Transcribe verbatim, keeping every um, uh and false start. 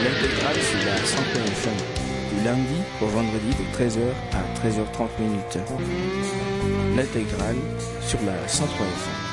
L'intégrale sur la cent point F M, du lundi au vendredi de treize heures à treize heures trente minutes. L'intégrale sur la cent point F M.